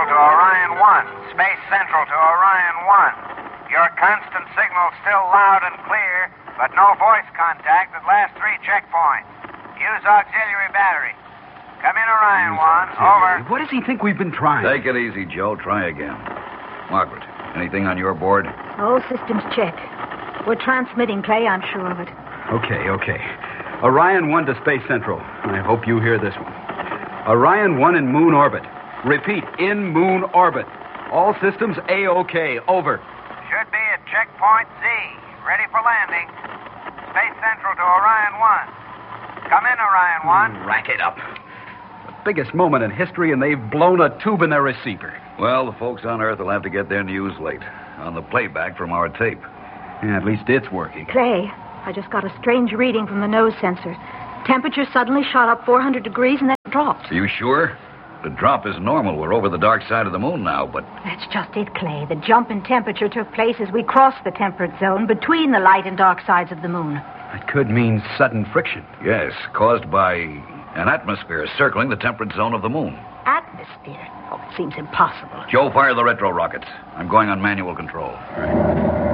to Orion 1. Space Central to Orion 1. Your constant signal still loud and clear, but no voice contact at last 3 checkpoints. Use auxiliary battery. Come in, Orion 1. Over. What does he think we've been trying? Take it easy, Joe. Try again. Margaret, anything on your board? All systems check. We're transmitting, Clay. I'm sure of it. Okay. Orion 1 to Space Central. I hope you hear this one. Orion 1 in moon orbit. Repeat, in moon orbit. All systems A-OK. Over. Should be at checkpoint Z. Ready for landing. Space Central to Orion 1. Come in, Orion 1. Rack it up. The biggest moment in history, and they've blown a tube in their receiver. Well, the folks on Earth will have to get their news late on the playback from our tape. Yeah, at least it's working. Clay, I just got a strange reading from the nose sensor. Temperature suddenly shot up 400 degrees and then dropped. Are you sure? The drop is normal. We're over the dark side of the moon now, but... That's just it, Clay. The jump in temperature took place as we crossed the temperate zone between the light and dark sides of the moon. That could mean sudden friction. Yes, caused by an atmosphere circling the temperate zone of the moon. Atmosphere? Oh, it seems impossible. Joe, fire the retro rockets. I'm going on manual control. All right.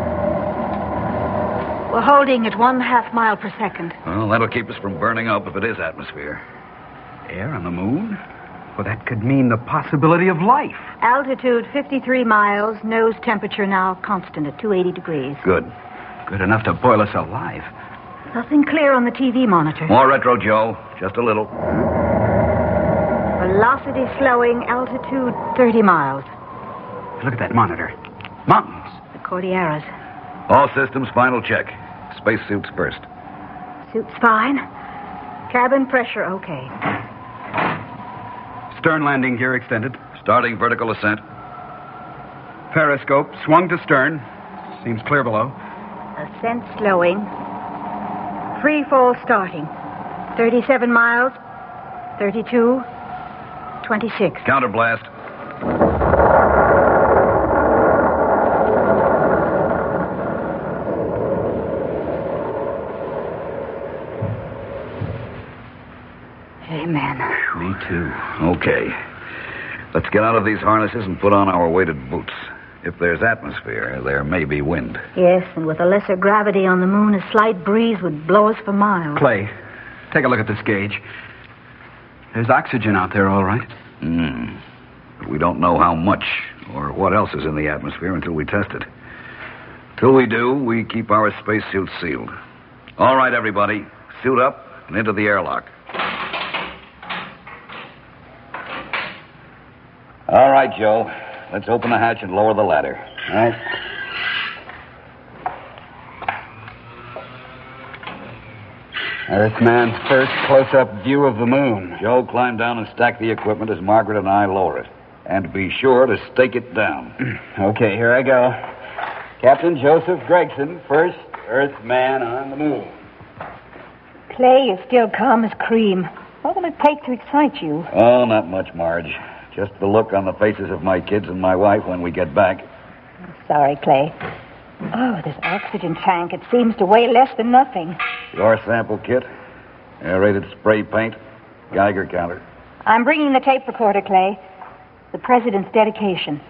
We're holding at 1/2 mile per second. Well, that'll keep us from burning up if it is atmosphere. Air on the moon? Well, that could mean the possibility of life. Altitude 53 miles, nose temperature now constant at 280 degrees. Good. Good enough to boil us alive. Nothing clear on the TV monitor. More retro, Joe. Just a little. Velocity slowing, altitude 30 miles. Look at that monitor. Mountains. The Cordilleras. All systems, final check. Spacesuits first. Suit's fine. Cabin pressure okay. Stern landing gear extended. Starting vertical ascent. Periscope swung to stern. Seems clear below. Ascent slowing. Free fall starting. 37 miles. 32. 26. Counterblast. Amen. Me too. Okay. Let's get out of these harnesses and put on our weighted boots. If there's atmosphere, there may be wind. Yes, and with a lesser gravity on the moon, a slight breeze would blow us for miles. Clay, take a look at this gauge. There's oxygen out there, all right. But we don't know how much or what else is in the atmosphere until we test it. Till we do, we keep our spacesuits sealed. All right, everybody. Suit up and into the airlock. All right, Joe. Let's open the hatch and lower the ladder. All right. Earthman's first close-up view of the moon. Joe, climb down and stack the equipment as Margaret and I lower it. And be sure to stake it down. Okay, here I go. Captain Joseph Gregson, first Earthman on the moon. Clay, you're still calm as cream. What will it take to excite you? Oh, not much, Marge. Just the look on the faces of my kids and my wife when we get back. Sorry, Clay. Oh, this oxygen tank, it seems to weigh less than nothing. Your sample kit, aerated spray paint, Geiger counter. I'm bringing the tape recorder, Clay. The President's dedication.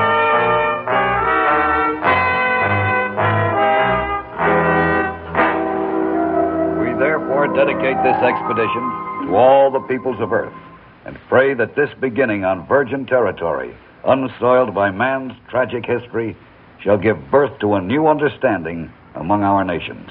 We therefore dedicate this expedition to all the peoples of Earth and pray that this beginning on virgin territory, unsoiled by man's tragic history, shall give birth to a new understanding among our nations.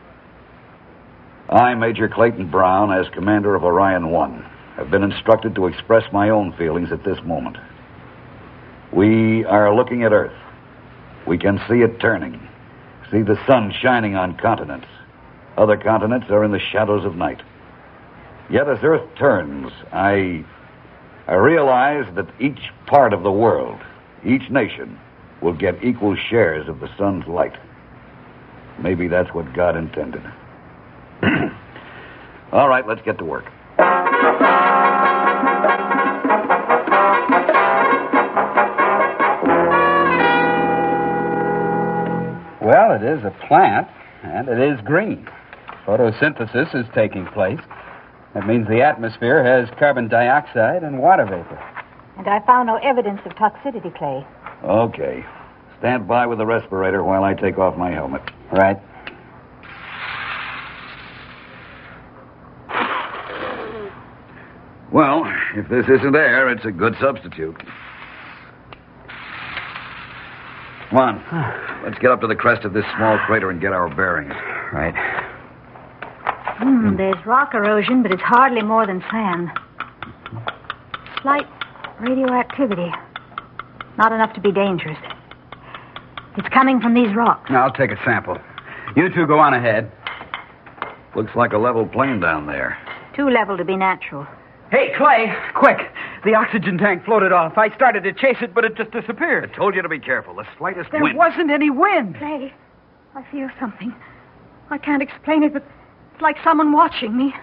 I, Major Clayton Brown, as commander of Orion 1, have been instructed to express my own feelings at this moment. We are looking at Earth. We can see it turning, see the sun shining on continents. Other continents are in the shadows of night. Yet as Earth turns, I realize that each part of the world, each nation, will get equal shares of the sun's light. Maybe that's what God intended. All right, let's get to work. Well, it is a plant, and it is green. Photosynthesis is taking place. That means the atmosphere has carbon dioxide and water vapor. And I found no evidence of toxicity, Clay. Okay. Stand by with the respirator while I take off my helmet. Right. Well, if this isn't air, it's a good substitute. Come on. Let's get up to the crest of this small crater and get our bearings. Right. There's rock erosion, but it's hardly more than sand. Slight radioactivity. Not enough to be dangerous. It's coming from these rocks. I'll take a sample. You two go on ahead. Looks like a level plain down there. Too level to be natural. Hey, Clay, quick. The oxygen tank floated off. I started to chase it, but it just disappeared. I told you to be careful. The slightest There wind. wasn't any wind. Clay, I feel something. I can't explain it, but it's like someone watching me.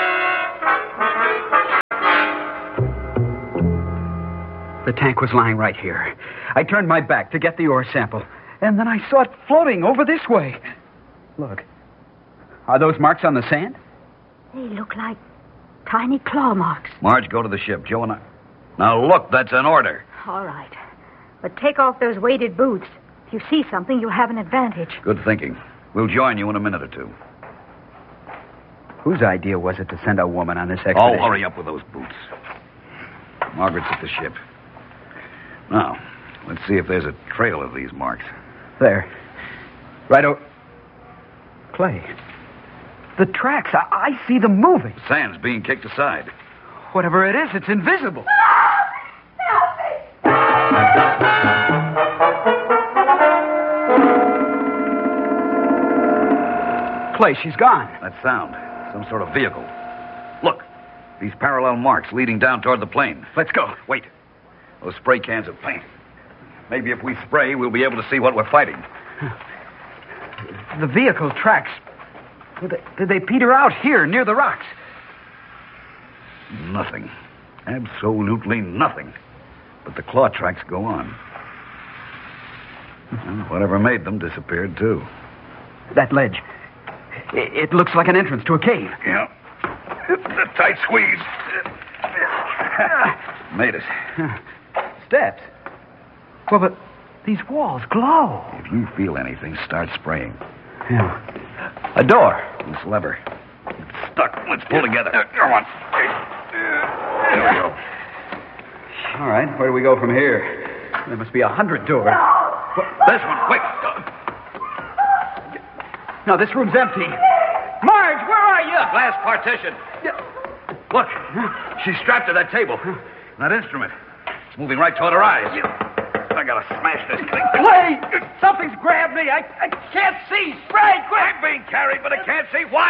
The tank was lying right here. I turned my back to get the ore sample, and then I saw it floating over this way. Look. Are those marks on the sand? They look like tiny claw marks. Marge, go to the ship. Joe and I... Now, look, that's an order. All right. But take off those weighted boots. If you see something, you'll have an advantage. Good thinking. We'll join you in a minute or two. Whose idea was it to send a woman on this expedition? Oh, hurry up with those boots. Margaret's at the ship. Now, let's see if there's a trail of these marks. There. Right over... Clay. The tracks. I see them moving. Sand's being kicked aside. Whatever it is, it's invisible. Clay, she's gone. That sound. Some sort of vehicle. Look. These parallel marks leading down toward the plane. Let's go. Wait. Those spray cans of paint. Maybe if we spray, we'll be able to see what we're fighting. The vehicle tracks. Did they peter out here near the rocks? Nothing. Absolutely nothing. But the claw tracks go on. Well, whatever made them disappeared, too. That ledge. It looks like an entrance to a cave. Yeah. The tight squeeze. Made it. Steps. Well, but these walls glow. If you feel anything, start spraying. Yeah. A door. This lever. It's stuck. Let's pull together. Come on. There we go. All right, where do we go from here? There must be 100 doors. This one, quick. No, this room's empty. Marge, where are you? Glass partition. Look, she's strapped to that table. That instrument. It's moving right toward her eyes. I gotta smash this thing. Clay! Something's grabbed me. I can't see. Spray, quick! I'm being carried, but I can't see what.